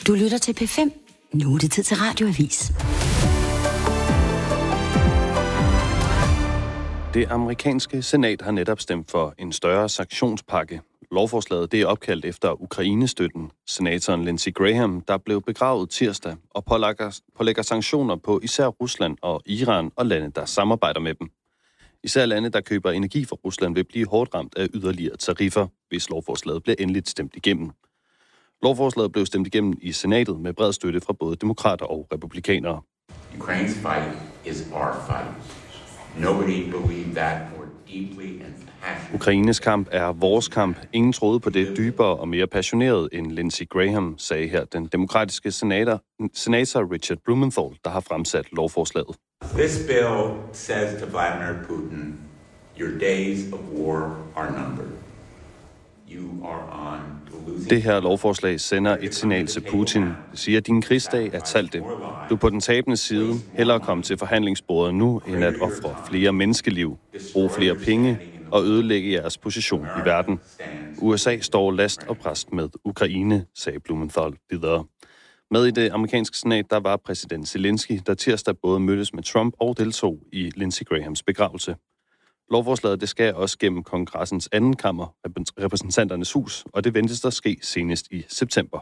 Du lytter til P5. Nu er det tid til Radioavis. Det amerikanske senat har netop stemt for en større sanktionspakke. Lovforslaget det er opkaldt efter Ukrainestøtten. Senatoren Lindsey Graham, der blev begravet tirsdag og pålægger sanktioner på især Rusland og Iran og lande, der samarbejder med dem. Især lande, der køber energi fra Rusland, vil blive hårdt ramt af yderligere tariffer, hvis lovforslaget bliver endeligt stemt igennem. Lovforslaget blev stemt igennem i senatet med bred støtte fra både demokrater og republikanere. Ukraine's fight is our fight. Nobody believed that more deeply and passionately. Ukraines kamp er vores kamp. Ingen troede på det dybere og mere passioneret end Lindsey Graham, sagde her den demokratiske senator Richard Blumenthal, der har fremsat lovforslaget. This bill says to Vladimir Putin, your days of war are numbered. You are on the losing. Det her lovforslag sender et signal til Putin. Det siger, at din krigsdag er talte. Du er på den tabende side. Hellere komme til forhandlingsbordet nu, end at ofre flere menneskeliv, bruge flere penge og ødelægge jeres position i verden. USA står last og brast med Ukraine, sagde Blumenthal videre. Med i det amerikanske senat, der var præsident Zelensky, der tirsdag både mødtes med Trump og deltog i Lindsey Grahams begravelse. Lovforslaget det skal også gennem kongressens anden kammer, repræsentanternes hus, og det ventes der ske senest i september.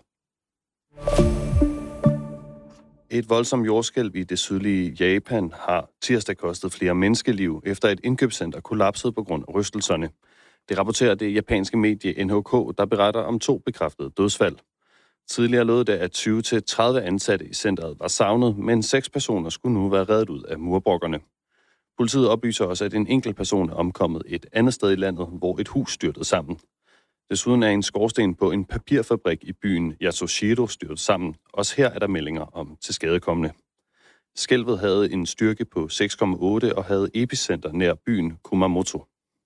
Et voldsomt jordskælv i det sydlige Japan har tirsdag kostet flere menneskeliv, efter et indkøbscenter kollapsede på grund af rystelserne. Det rapporterer det japanske medie NHK, der beretter om 2 bekræftede dødsfald. Tidligere lød det, at 20-30 ansatte i centret var savnet, men 6 personer skulle nu være reddet ud af murbrokkerne. Politiet oplyser også, at en enkelt person er omkommet et andet sted i landet, hvor et hus styrtede sammen. Desuden er en skorsten på en papirfabrik i byen Yatsushiro styrtet sammen. Også her er der meldinger om tilskadekomne. Skælvet havde en styrke på 6,8 og havde epicenter nær byen Kumamoto.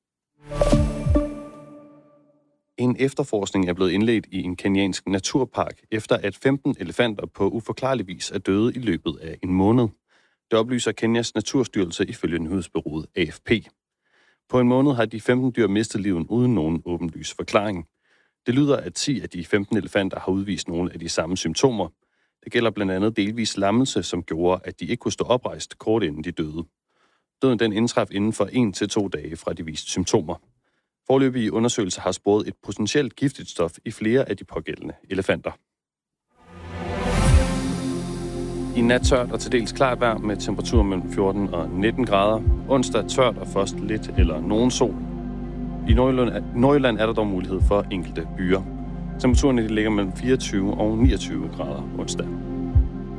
En efterforskning er blevet indledt i en kenyansk naturpark, efter at 15 elefanter på uforklarlig vis er døde i løbet af en måned. Det oplyser Kenyas naturstyrelse ifølge nyhedsbureauet AFP. På en måned har de 15 dyr mistet livet uden nogen åbenlys forklaring. Det lyder, at 10 af de 15 elefanter har udvist nogle af de samme symptomer. Det gælder blandt andet delvis lammelse, som gjorde, at de ikke kunne stå oprejst kort inden de døde. Døden den indtraf inden for 1 til 2 dage fra de viste symptomer. Foreløbige undersøgelser har sporet et potentielt giftigt stof i flere af de pågældende elefanter. I nat tørt og til dels klart vejr med temperaturer mellem 14 og 19 grader. Onsdag tørt og først lidt eller nogen sol. I Nordjylland er der dog mulighed for enkelte byer. Temperaturen ligger mellem 24 og 29 grader onsdag.